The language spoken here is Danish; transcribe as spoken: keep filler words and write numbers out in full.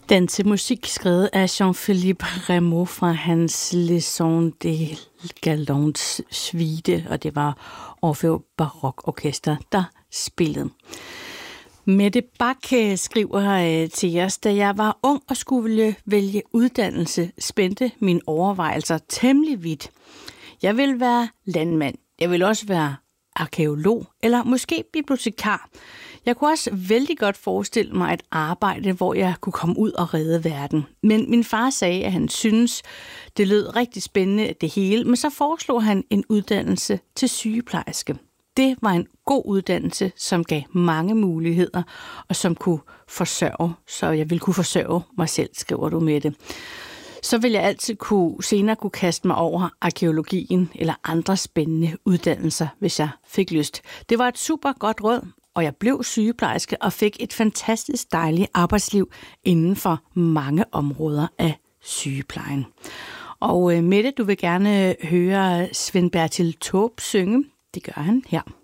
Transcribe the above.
Den til musik skrevet af Jean-Philippe Rameau fra hans Leçon de Galants suite, og det var Orfeo Barok Orkester, der spillede. Mette Bak skriver til os, da jeg var ung og skulle vælge uddannelse, spændte mine overvejelser temmelig vidt. Jeg vil være landmand, jeg vil også være arkæolog eller måske bibliotekar. Jeg kunne også vældig godt forestille mig et arbejde, hvor jeg kunne komme ud og redde verden. Men min far sagde, at han synes, det lød rigtig spændende det hele, men så foreslog han en uddannelse til sygeplejerske. Det var en god uddannelse, som gav mange muligheder, og som kunne forsørge, så jeg ville kunne forsørge mig selv, skriver du med det. Så vil jeg altid kunne, senere kunne kaste mig over arkæologien eller andre spændende uddannelser, hvis jeg fik lyst. Det var et super godt råd, og jeg blev sygeplejerske og fik et fantastisk dejligt arbejdsliv inden for mange områder af sygeplejen. Og Mette, du vil gerne høre Svend Bertil Taube synge. Det gør han her.